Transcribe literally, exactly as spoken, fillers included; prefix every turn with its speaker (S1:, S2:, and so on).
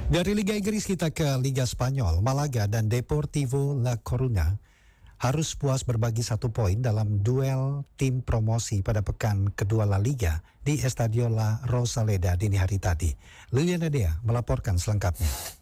S1: Dari Liga Inggris kita ke Liga Spanyol. Malaga dan Deportivo La Coruña harus puas berbagi satu poin dalam duel tim promosi pada pekan kedua La Liga di Estadio La Rosaleda dini hari tadi. Liliana Dea melaporkan selengkapnya.